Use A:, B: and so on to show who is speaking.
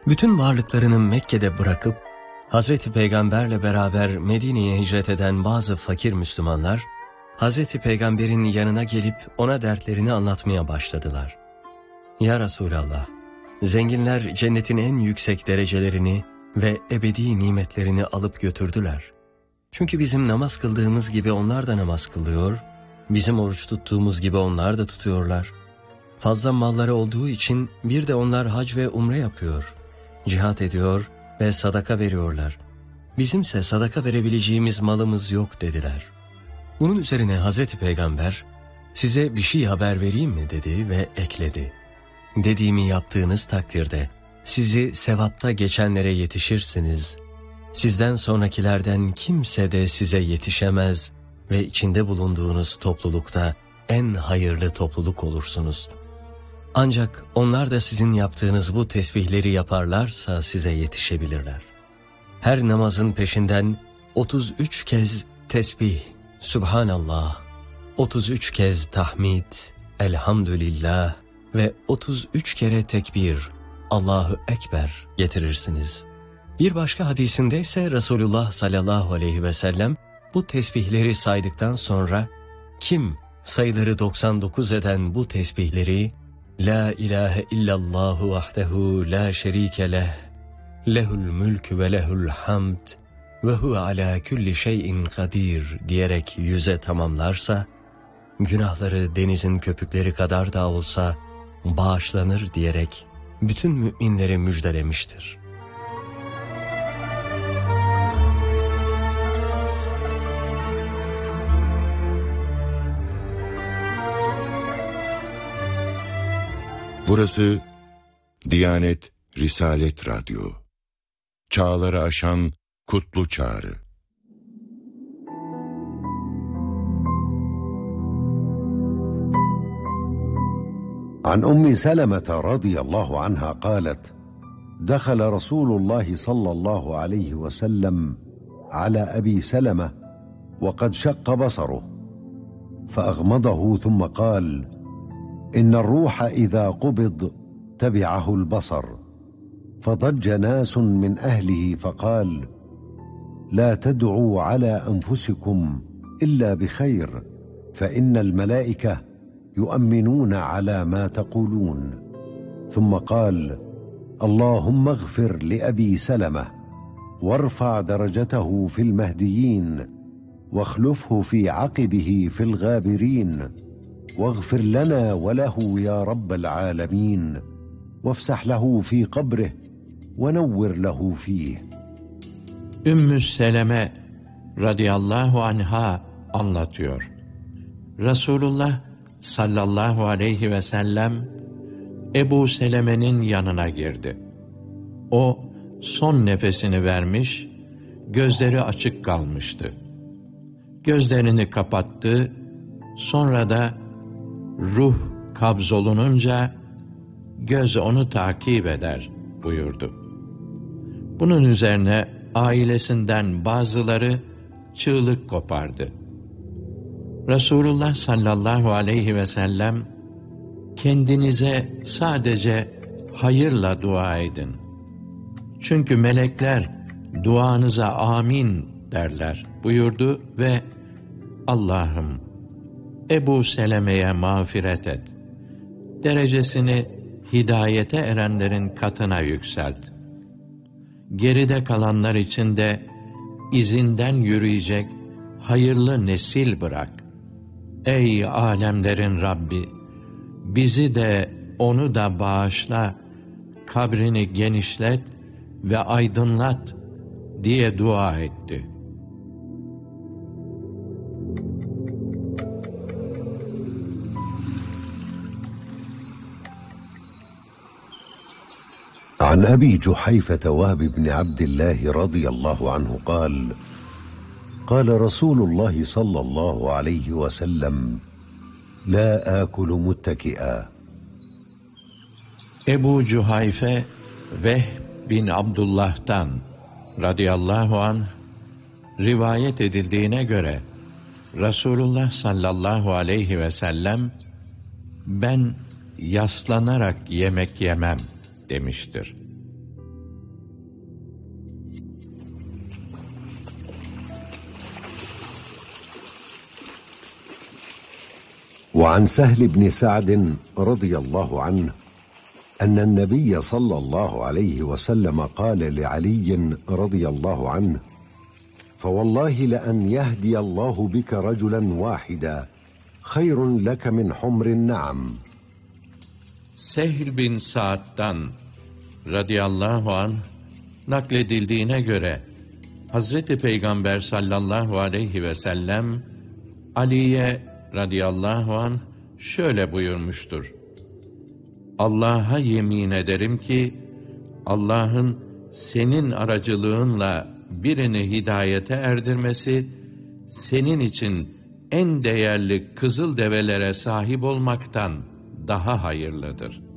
A: Bütün varlıklarını Mekke'de bırakıp Hazreti Peygamberle beraber Medine'ye hicret eden bazı fakir Müslümanlar, Hazreti Peygamber'in yanına gelip ona dertlerini anlatmaya başladılar. Ya Resulallah, zenginler cennetin en yüksek derecelerini ve ebedi nimetlerini alıp götürdüler. Çünkü bizim namaz kıldığımız gibi onlar da namaz kılıyor, bizim oruç tuttuğumuz gibi onlar da tutuyorlar. Fazla malları olduğu için bir de onlar hac ve umre yapıyor, cihat ediyor ve sadaka veriyorlar. Bizimse sadaka verebileceğimiz malımız yok dediler. Bunun üzerine Hazreti Peygamber, size bir şey haber vereyim mi dedi ve ekledi. Dediğimi yaptığınız takdirde sizi sevapta geçenlere yetişirsiniz. Sizden sonrakilerden kimse de size yetişemez ve içinde bulunduğunuz toplulukta en hayırlı topluluk olursunuz. Ancak onlar da sizin yaptığınız bu tesbihleri yaparlarsa size yetişebilirler. Her namazın peşinden 33 kez tesbih, Subhanallah, 33 kez tahmid, Elhamdülillah ve 33 kere tekbir, Allahu Ekber getirirsiniz. Bir başka hadisinde ise Resulullah sallallahu aleyhi ve sellem bu tesbihleri saydıktan sonra kim sayıları 99 eden bu tesbihleri La ilahe illallahu vahdehu la şerike leh, lehul mülk ve lehul hamd ve huve ala kulli şeyin kadir diyerek 100'e tamamlarsa, günahları denizin köpükleri kadar da olsa bağışlanır diyerek bütün müminleri müjdelemiştir.
B: Burası Diyanet Risalet Radyo. Çağları aşan kutlu çağrı.
C: عن أم سلمة رضي الله عنها قالت: دخل رسول الله صلى الله عليه وسلم على أبي سلمة وقد شق بصره فأغمضه ثم قال: إن الروح إذا قبض تبعه البصر. فضج ناس من أهله فقال: لا تدعوا على أنفسكم إلا بخير فإن الملائكة يؤمنون على ما تقولون. ثم قال: اللهم اغفر لأبي سلمة وارفع درجته في المهديين واخلفه في عقبه في الغابرين واغفر لنا وله يا رب العالمين وافسح له في قبره ونور له فيه.
D: Ümmü Seleme radıyallahu anha anlatıyor. Resulullah sallallahu aleyhi ve sellem Ebu Seleme'nin yanına girdi. O son nefesini vermiş, gözleri açık kalmıştı. Gözlerini kapattı, sonra da ruh kabzolununca göz onu takip eder buyurdu. Bunun üzerine ailesinden bazıları çığlık kopardı. Resulullah sallallahu aleyhi ve sellem, kendinize sadece hayırla dua edin. Çünkü melekler duanıza amin derler buyurdu ve Allah'ım Ebu Seleme'ye mağfiret et. Derecesini hidayete erenlerin katına yükselt. Geride kalanlar için de izinden yürüyecek hayırlı nesil bırak. Ey alemlerin Rabbi! Bizi de onu da bağışla, kabrini genişlet ve aydınlat diye dua etti.
C: عن أبي جحيفة وهب بن عبد الله رضي الله عنه قال: قال رسول الله صلى الله عليه وسلم: لا آكل متكئا.
D: Ebu Cuhayfe Vehb bin Abdullah'tan radıyallahu anh rivayet edildiğine göre Resulullah sallallahu aleyhi ve sellem ben yaslanarak yemek yemem demiştir.
C: وعن سهل بن سعد رضي الله عنه أن النبي صلى الله عليه وسلم قال لعلي رضي الله عنه: فوالله لأن يهدي الله بك رجلا واحدا خير لك من حمر النعم.
D: Sehl bin Sa'd'dan radıyallahu anh nakledildiğine göre Hazreti Peygamber sallallahu aleyhi ve sellem Ali'ye radıyallahu anh şöyle buyurmuştur: Allah'a yemin ederim ki Allah'ın senin aracılığınla birini hidayete erdirmesi senin için en değerli kızıl develere sahip olmaktan daha hayırlıdır.